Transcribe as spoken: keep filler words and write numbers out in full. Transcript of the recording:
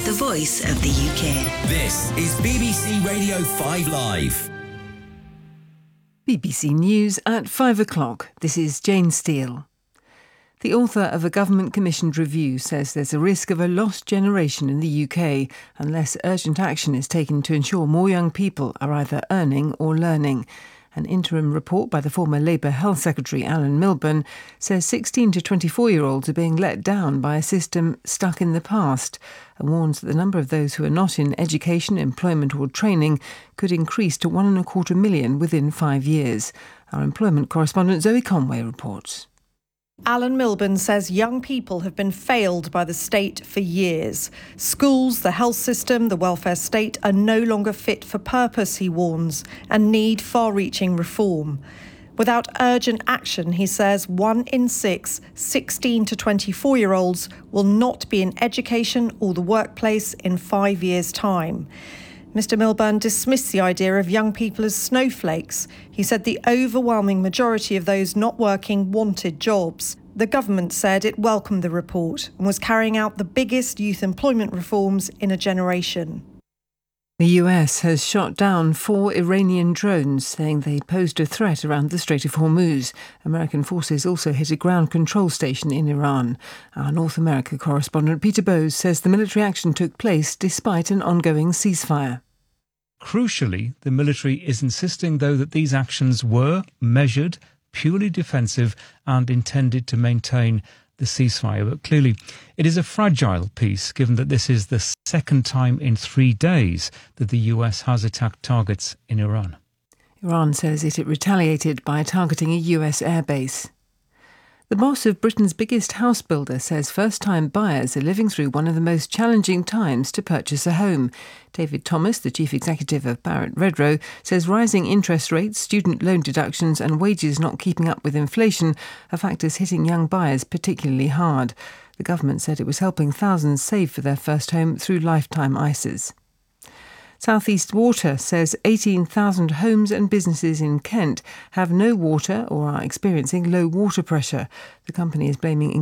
the voice of the U K. This is B B C Radio five Live. B B C News at five o'clock. This is Jane Steele. The author of a government-commissioned review says there's a risk of a lost generation in the U K unless urgent action is taken to ensure more young people are either earning or learning. An interim report by the former Labour Health Secretary Alan Milburn says sixteen to twenty-four-year-olds are being let down by a system stuck in the past and warns that the number of those who are not in education, employment or training could increase to one and a quarter million within five years. Our employment correspondent Zoe Conway reports. Alan Milburn says young people have been failed by the state for years. Schools, the health system, the welfare state are no longer fit for purpose, he warns, and need far-reaching reform. Without urgent action, he says one in six sixteen to twenty-four-year-olds will not be in education or the workplace in five years' time. Mister Milburn dismissed the idea of young people as snowflakes. He said the overwhelming majority of those not working wanted jobs. The government said it welcomed the report and was carrying out the biggest youth employment reforms in a generation. The U S has shot down four Iranian drones, saying they posed a threat around the Strait of Hormuz. American forces also hit a ground control station in Iran. Our North America correspondent Peter Bowes says the military action took place despite an ongoing ceasefire. Crucially, the military is insisting, though, that these actions were measured, purely defensive and intended to maintain the ceasefire. But clearly, it is a fragile peace, given that this is the second time in three days that the U S has attacked targets in Iran. Iran says it, it retaliated by targeting a U S airbase. The boss of Britain's biggest house builder says first-time buyers are living through one of the most challenging times to purchase a home. David Thomas, the chief executive of Barratt Redrow, says rising interest rates, student loan deductions and wages not keeping up with inflation are factors hitting young buyers particularly hard. The government said it was helping thousands save for their first home through lifetime I S As. South East Water says eighteen thousand homes and businesses in Kent have no water or are experiencing low water pressure. The company is blaming